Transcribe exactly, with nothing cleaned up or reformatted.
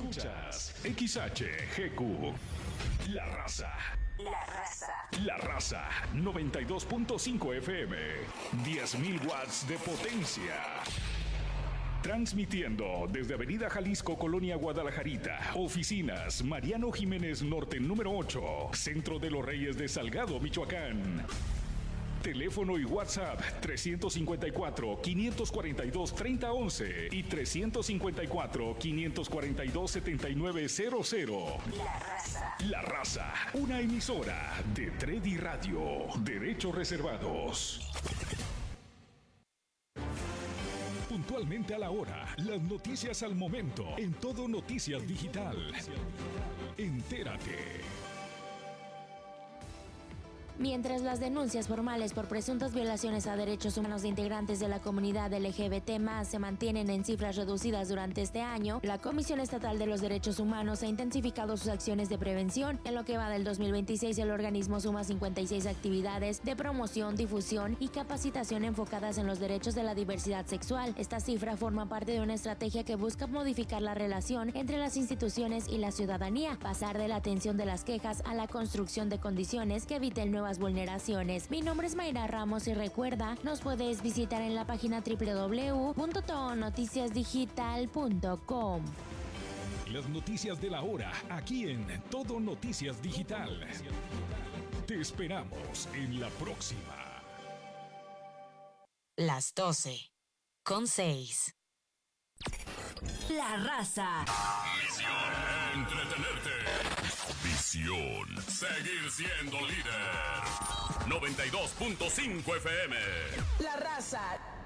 Escuchas X H G Q. La Raza. La Raza. La Raza. noventa y dos punto cinco F M. diez mil watts de potencia. Transmitiendo desde Avenida Jalisco, Colonia Guadalajarita. Oficinas Mariano Jiménez Norte número ocho. Centro de los Reyes de Salgado, Michoacán. Teléfono y WhatsApp tres cinco cuatro, cinco cuatro dos, tres cero uno uno y tres cinco cuatro, cinco cuatro dos, siete nueve cero cero. La Raza. La Raza, una emisora de Tredi Radio. Derechos reservados. Puntualmente a la hora, las noticias al momento, en Todo Noticias Digital. Entérate. Mientras las denuncias formales por presuntas violaciones a derechos humanos de integrantes de la comunidad L G B T más se mantienen en cifras reducidas durante este año, la Comisión Estatal de los Derechos Humanos ha intensificado sus acciones de prevención. En lo que va del dos mil veintiséis, el organismo suma cincuenta y seis actividades de promoción, difusión y capacitación enfocadas en los derechos de la diversidad sexual. Esta cifra forma parte de una estrategia que busca modificar la relación entre las instituciones y la ciudadanía, pasar de la atención de las quejas a la construcción de condiciones que eviten nuevas vulneraciones. Mi nombre es Mayra Ramos y recuerda, nos puedes visitar en la página doble u doble u doble u punto todo noticias digital punto com. Las noticias de la hora, aquí en Todo Noticias Digital. Te esperamos en la próxima. Las doce con seis. La Raza. Misión: entretenerte. Visión: seguir siendo líder. noventa y dos punto cinco F M. La Raza.